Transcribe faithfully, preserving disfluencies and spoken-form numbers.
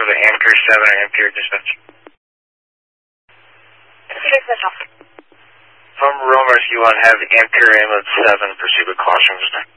for the Ampere seven or Ampere dispatch. From Rome Rescue one, have Ampere Inlet seven, proceed with caution.